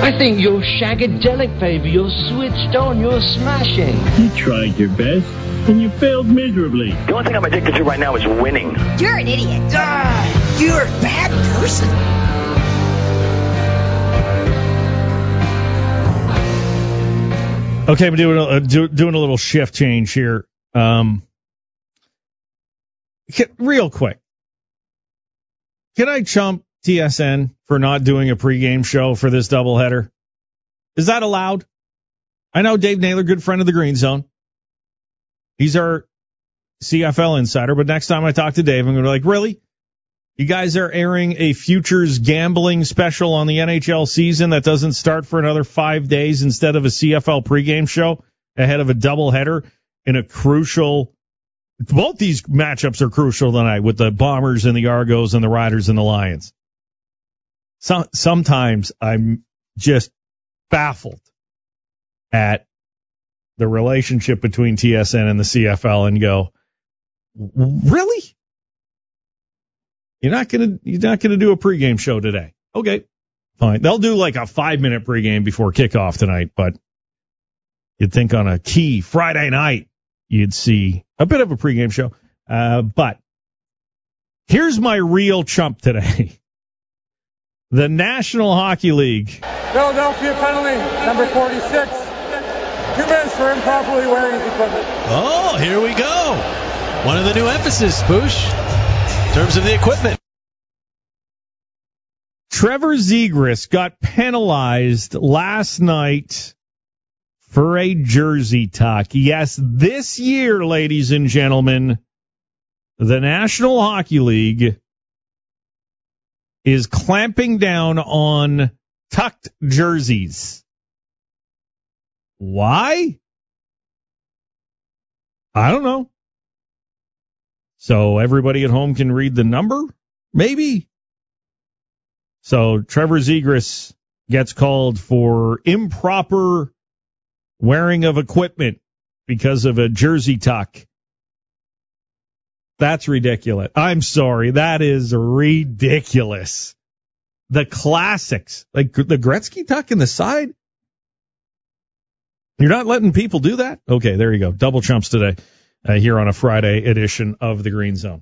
I think you're shagadelic, baby. You're switched on. You're smashing. You tried your best, and you failed miserably. The only thing I'm addicted to right now is winning. You're an idiot. You're a bad person. Okay, I'm doing a little shift change here. Real quick. Can I chump TSN for not doing a pregame show for this doubleheader? Is that allowed? I know Dave Naylor, good friend of the Green Zone. He's our CFL insider, but next time I talk to Dave, I'm going to be like, really? You guys are airing a futures gambling special on the NHL season that doesn't start for another 5 days instead of a CFL pregame show ahead of a doubleheader in a crucial... Both these matchups are crucial tonight with the Bombers and the Argos and the Riders and the Lions. Sometimes I'm just baffled at the relationship between TSN and the CFL and go, really? You're not gonna do a pregame show today? Okay, fine. They'll do like a 5-minute pregame before kickoff tonight, but you'd think on a key Friday night you'd see a bit of a pregame show. But here's my real chump today. The National Hockey League. Philadelphia penalty, number 46. 2 minutes for improperly wearing his equipment. Oh, here we go. One of the new emphasis, Boosh, in terms of the equipment. Trevor Zegras got penalized last night for a jersey tuck. Yes, this year, ladies and gentlemen, the National Hockey League is clamping down on tucked jerseys. Why? I don't know. So everybody at home can read the number? Maybe. So Trevor Zegras gets called for improper wearing of equipment because of a jersey tuck. That's ridiculous. I'm sorry. That is ridiculous. The classics, like the Gretzky tuck in the side. You're not letting people do that? Okay, there you go. Double chumps today here on a Friday edition of the Green Zone.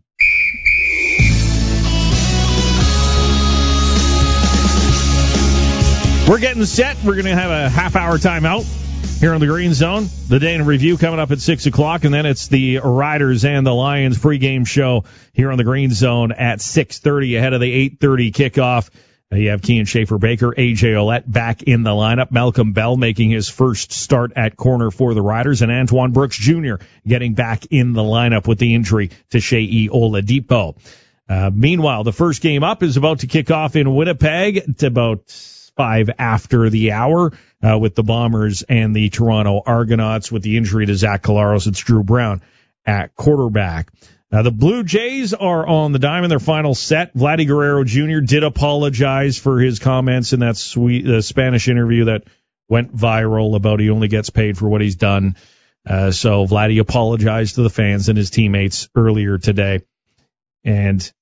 We're getting set. We're going to have a half-hour timeout here on the Green Zone. The day in review coming up at 6 o'clock, and then it's the Riders and the Lions pregame show here on the Green Zone at 6:30 ahead of the 8:30 kickoff. You have Kean Schaefer-Baker, A.J. Ouellette back in the lineup. Malcolm Bell making his first start at corner for the Riders, and Antoine Brooks Jr. getting back in the lineup with the injury to Shea Oladipo. Meanwhile, the first game up is about to kick off in Winnipeg. It's about 5 after the hour with the Bombers and the Toronto Argonauts. With the injury to Zach Collaros, it's Drew Brown at quarterback. The Blue Jays are on the diamond, their final set. Vladdy Guerrero Jr. did apologize for his comments in that Spanish interview that went viral about he only gets paid for what he's done. So Vladdy apologized to the fans and his teammates earlier today. And